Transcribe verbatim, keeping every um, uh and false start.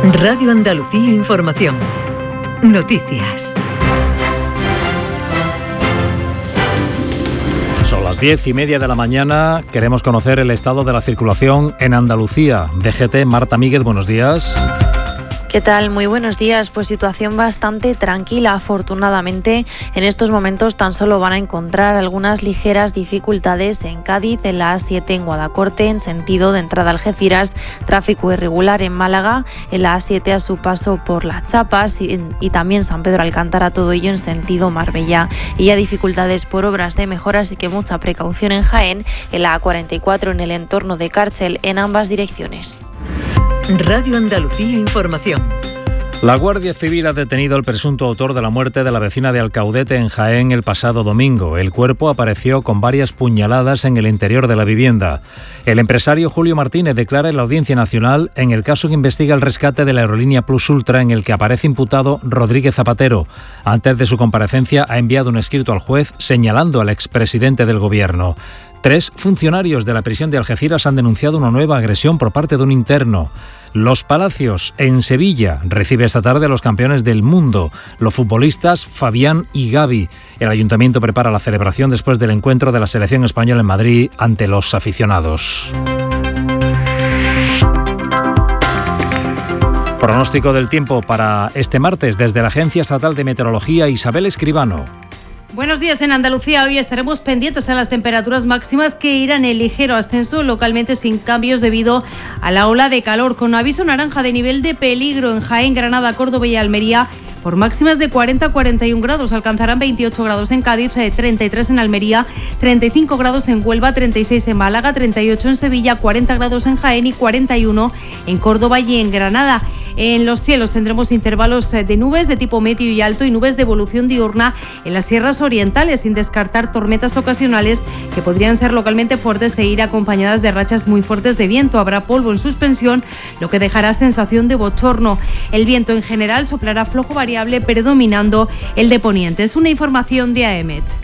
Radio Andalucía Información. Noticias. Son las diez y media de la mañana. Queremos conocer el estado de la circulación en Andalucía. D G T, Marta Míguez, buenos días. ¿Qué tal? Muy buenos días. Pues situación bastante tranquila, afortunadamente. En estos momentos tan solo van a encontrar algunas ligeras dificultades en Cádiz, en la A siete en Guadacorte, en sentido de entrada a Algeciras, tráfico irregular en Málaga, en la A siete a su paso por Las Chapas y, y también San Pedro Alcántara, todo ello en sentido Marbella. Y ya dificultades por obras de mejora, así que mucha precaución en Jaén, en la A cuarenta y cuatro en el entorno de Cárchel, en ambas direcciones. Radio Andalucía Información. La Guardia Civil ha detenido al presunto autor de la muerte de la vecina de Alcaudete en Jaén el pasado domingo. El cuerpo apareció con varias puñaladas en el interior de la vivienda. El empresario Julio Martínez declara en la Audiencia Nacional en el caso que investiga el rescate de la aerolínea Plus Ultra, en el que aparece imputado Rodríguez Zapatero. Antes de su comparecencia ha enviado un escrito al juez señalando al expresidente del Gobierno. Tres funcionarios de la prisión de Algeciras han denunciado una nueva agresión por parte de un interno. Los Palacios, en Sevilla, recibe esta tarde a los campeones del mundo, los futbolistas Fabián y Gavi. El ayuntamiento prepara la celebración después del encuentro de la selección española en Madrid ante los aficionados. Pronóstico del tiempo para este martes desde la Agencia Estatal de Meteorología, Isabel Escribano. Buenos días. En Andalucía hoy estaremos pendientes a las temperaturas máximas que irán en ligero ascenso, localmente sin cambios debido a la ola de calor, con aviso naranja de nivel de peligro en Jaén, Granada, Córdoba y Almería. Por máximas de cuarenta a cuarenta y un grados, alcanzarán veintiocho grados en Cádiz, treinta y tres en Almería, treinta y cinco grados en Huelva, treinta y seis en Málaga, treinta y ocho en Sevilla, cuarenta grados en Jaén y cuarenta y uno en Córdoba y en Granada. En los cielos tendremos intervalos de nubes de tipo medio y alto y nubes de evolución diurna en las sierras orientales, sin descartar tormentas ocasionales que podrían ser localmente fuertes e ir acompañadas de rachas muy fuertes de viento. Habrá polvo en suspensión, lo que dejará sensación de bochorno. El viento en general soplará flojo variable, predominando el de poniente. Es una información de A E M E T.